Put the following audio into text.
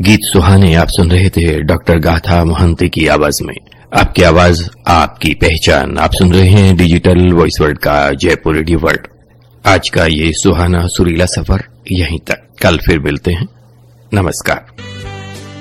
गीत सुहाने आप सुन रहे थे डॉक्टर गाथा मोहंती की आवाज में। आपकी आवाज आपकी पहचान। आप सुन रहे हैं डिजिटल वॉइस वर्ल्ड का जयपुर रेडियो वर्ल्ड। आज का ये सुहाना सुरीला सफर यहीं तक। कल फिर मिलते हैं। नमस्कार।